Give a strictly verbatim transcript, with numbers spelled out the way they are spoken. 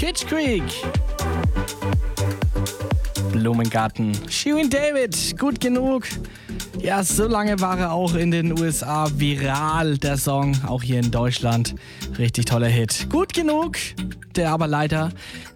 Kitsch Creek. Blumengarten. Shirin David, gut genug. Ja, so lange war er auch in den U S A viral, der Song. Auch hier in Deutschland. Richtig toller Hit. Gut genug, der aber leider